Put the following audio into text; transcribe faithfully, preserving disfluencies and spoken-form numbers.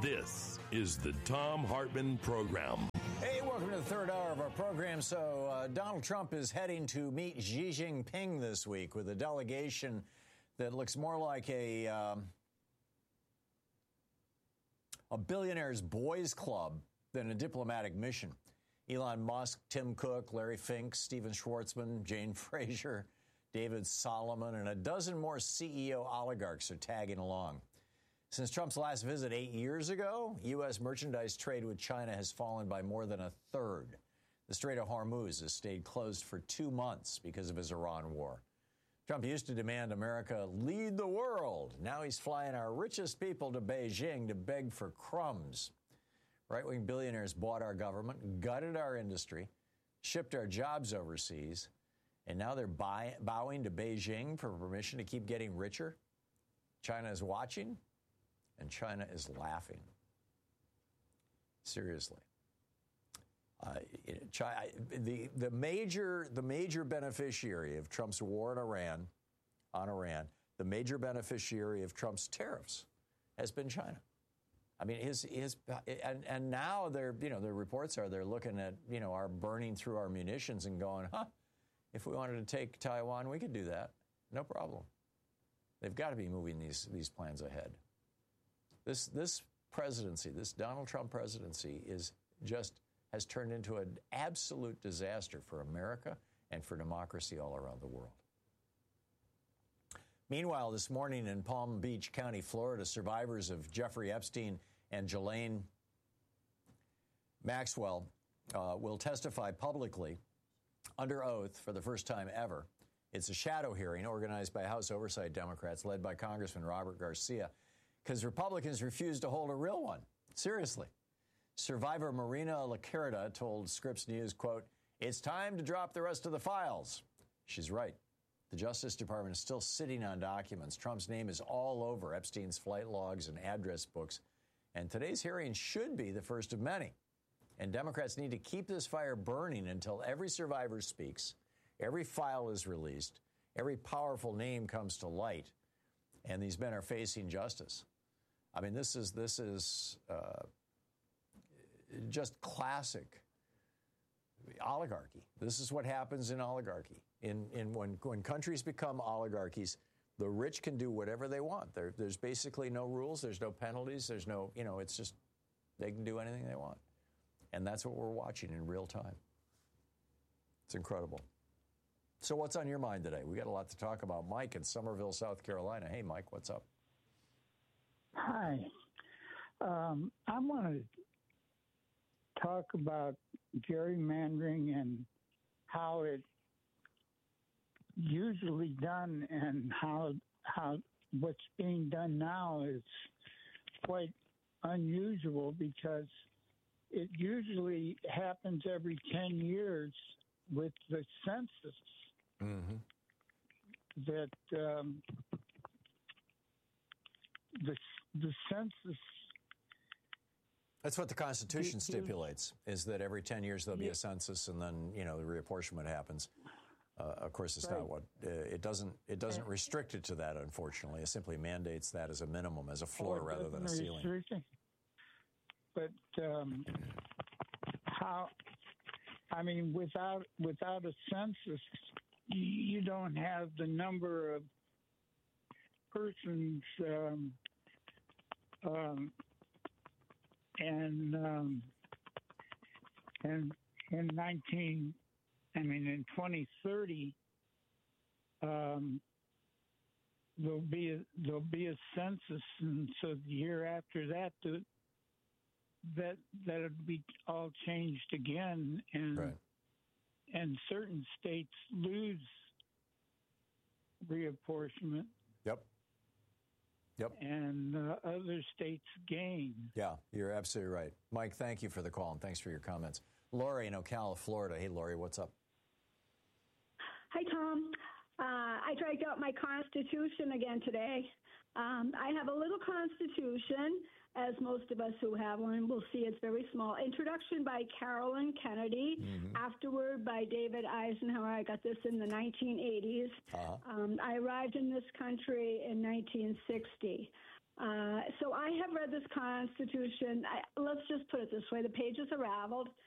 This is the Thom Hartmann Program. Hey, welcome to the third hour of our program. So uh, Donald Trump is heading to meet Xi Jinping this week with a delegation that looks more like a um, a billionaire's boys club than a diplomatic mission. Elon Musk, Tim Cook, Larry Fink, Steven Schwartzman, Jane Fraser, David Solomon, and a dozen more C E O oligarchs are tagging along. Since Trump's last visit eight years ago, U S merchandise trade with China has fallen by more than a third. The Strait of Hormuz has stayed closed for two months because of his Iran war. Trump used to demand America lead the world. Now he's flying our richest people to Beijing to beg for crumbs. Right-wing billionaires bought our government, gutted our industry, shipped our jobs overseas, and now they're buy- bowing to Beijing for permission to keep getting richer. China is watching. And China is laughing. Seriously. Uh, China, the, the, major, the major beneficiary of Trump's war in Iran, on Iran, the major beneficiary of Trump's tariffs has been China. I mean, his, his, and, and now they're, you know, the reports are they're looking at, you know, our burning through our munitions and going, huh, if we wanted to take Taiwan, we could do that. No problem. They've got to be moving these, these plans ahead. This this presidency, this Donald Trump presidency, is just has turned into an absolute disaster for America and for democracy all around the world. Meanwhile, this morning in Palm Beach County, Florida, survivors of Jeffrey Epstein and Ghislaine Maxwell uh, will testify publicly under oath for the first time ever. It's a shadow hearing organized by House Oversight Democrats led by Congressman Robert Garcia, because Republicans refused to hold a real one. Seriously. Survivor Marina Lacerda told Scripps News, quote, "It's time to drop the rest of the files." She's right. The Justice Department is still sitting on documents. Trump's name is all over Epstein's flight logs and address books. And today's hearing should be the first of many. And Democrats need to keep this fire burning until every survivor speaks, every file is released, every powerful name comes to light, and these men are facing justice. I mean, this is this is uh, just classic oligarchy. This is what happens in oligarchy. In in when when countries become oligarchies, the rich can do whatever they want. There, there's basically no rules. There's no penalties. There's no, you know, it's just they can do anything they want, and that's what we're watching in real time. It's incredible. So, what's on your mind today? We got a lot to talk about. Mike in Somerville, South Carolina. Hey, Mike, what's up? Hi. Um, I want to talk about gerrymandering and how it's usually done and how how what's being done now is quite unusual because it usually happens every ten years with the census. Mm-hmm. That um, the the census. That's what the Constitution stipulates: is that every ten years there'll be a census, and then you know the reapportionment happens. Uh, of course, it's right. not what uh, it doesn't. It doesn't restrict it to that. Unfortunately, it simply mandates that as a minimum, as a floor, oh, rather than a ceiling. But um, how? I mean, without without a census, you don't have the number of persons, um, um, and um, and in nineteen, I mean, in twenty thirty, um, there'll be a, there'll be a census, and so the year after that, the, that that'll be all changed again, and right. and certain states lose reapportionment. Yep. Yep. And uh, other states gain. Yeah, you're absolutely right. Mike, thank you for the call, and thanks for your comments. Lori in Ocala, Florida. Hey, Lori, what's up? Hi, Tom. Uh, I dragged out my Constitution again today. Um, I have a little Constitution, as most of us who have one will see. It's very small. Introduction by Carolyn Kennedy. Mm-hmm. Afterward by David Eisenhower. I got this in the nineteen eighties. Uh-huh. Um, I arrived in this country in nineteen sixty. Uh, so I have read this Constitution. I, let's just put it this way: the pages are raveled.